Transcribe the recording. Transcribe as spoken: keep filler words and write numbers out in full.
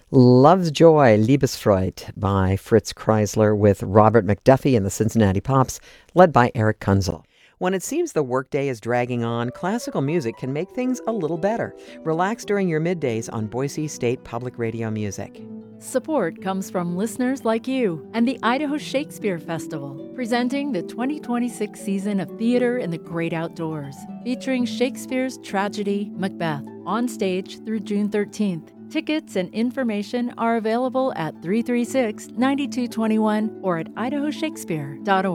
Love's Joy, Liebesfreude by Fritz Kreisler with Robert McDuffie and the Cincinnati Pops, led by Eric Kunzel. When it seems the workday is dragging on, classical music can make things a little better. Relax during your middays on Boise State Public Radio Music. Support comes from listeners like you and the Idaho Shakespeare Festival, presenting the twenty twenty-six season of Theater in the Great Outdoors, featuring Shakespeare's tragedy Macbeth on stage through June thirteenth. Tickets and information are available at three three six, nine two two one or at idaho shakespeare dot org.